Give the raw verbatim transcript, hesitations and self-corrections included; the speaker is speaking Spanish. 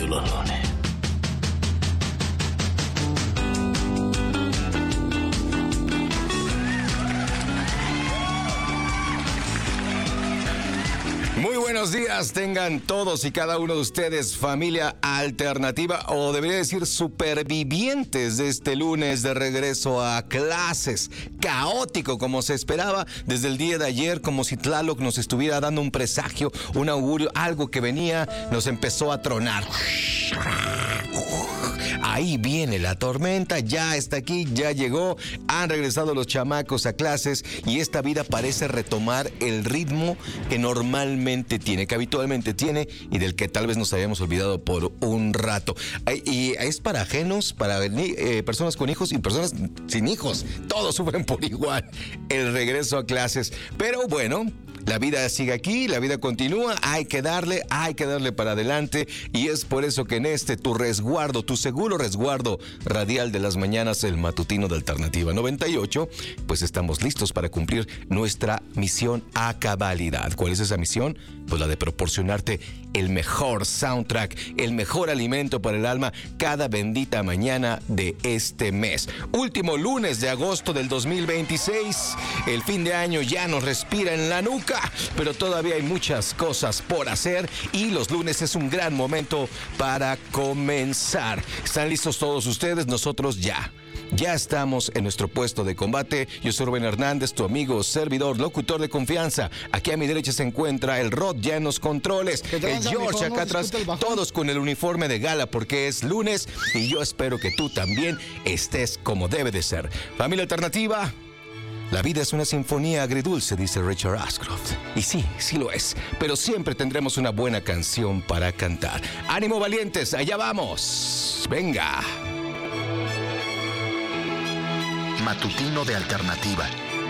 Lolone. Muy buenos días, tengan todos y cada uno de ustedes, familia alternativa, o debería decir supervivientes de este lunes de regreso a clases. Caótico como se esperaba desde el día de ayer, como si Tlaloc nos estuviera dando un presagio, un augurio, algo que venía, nos empezó a tronar. Ahí viene la tormenta, ya está aquí, ya llegó, han regresado los chamacos a clases y esta vida parece retomar el ritmo que normalmente tiene, que habitualmente tiene y del que tal vez nos habíamos olvidado por un rato. Y es para ajenos, para eh, personas con hijos y personas sin hijos. Todos sufren por igual el regreso a clases. Pero bueno, la vida sigue aquí, la vida continúa, hay que darle, hay que darle para adelante y es por eso que en este, tu resguardo, tu seguro resguardo radial de las mañanas, el matutino de Alternativa noventa y ocho, pues estamos listos para cumplir nuestra misión a cabalidad. ¿Cuál es esa misión? Pues la de proporcionarte el mejor soundtrack, el mejor alimento para el alma cada bendita mañana de este mes. Último lunes de agosto del dos mil veintiséis, el fin de año ya nos respira en la nuca, pero todavía hay muchas cosas por hacer y los lunes es un gran momento para comenzar. ¿Están listos todos ustedes? Nosotros ya. Ya estamos en nuestro puesto de combate. Yo soy Rubén Hernández, tu amigo, servidor, locutor de confianza. Aquí a mi derecha se encuentra el Rod ya en los controles, el George acá atrás, todos con el uniforme de gala porque es lunes y yo espero que tú también estés como debe de ser. Familia Alternativa, la vida es una sinfonía agridulce, dice Richard Ashcroft. Y sí, sí lo es, pero siempre tendremos una buena canción para cantar. ¡Ánimo, valientes! ¡Allá vamos! ¡Venga! Matutino de Alternativa.